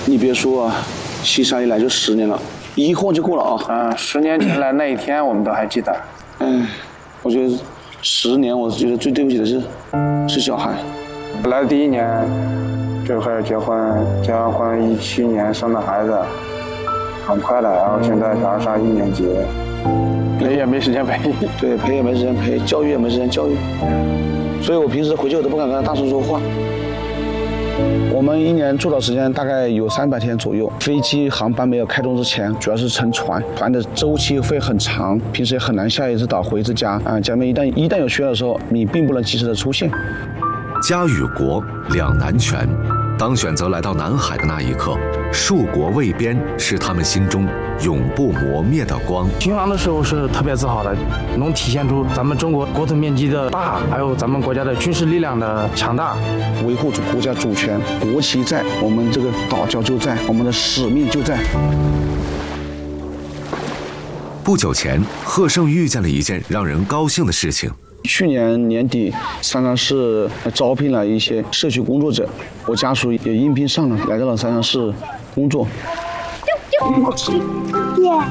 你别说啊，西沙一来就10年了，一晃就过了啊。 10年前来那一天，我们都还记得。 我觉得10年，我觉得最对不起的是小孩。 来的第1年就开始结婚，结完婚17年生的孩子，很快了。然后现在小孩上1年级，陪也没时间陪， 对，陪也没时间陪，教育也没时间教育，所以我平时回去我都不敢跟他大声说话。我们1年驻岛时间大概有300天左右。飞机航班没有开动之前，主要是乘船，船的周期会很长，平时也很难下一次岛回一次家啊。家里面一旦有需要的时候，你并不能及时的出现。 家与国两难全，当选择来到南海的那一刻，戍国卫边是他们心中永不磨灭的光。 巡航的时候是特别自豪的，能体现出咱们中国国土面积的大，还有咱们国家的军事力量的强大。 维护国家主权，国旗在，我们这个岛礁就在，我们的使命就在。 不久前，贺胜遇见了一件让人高兴的事情。 去年年底，三江市招聘了一些社区工作者，我家属也应聘上了，来到了三江市工作。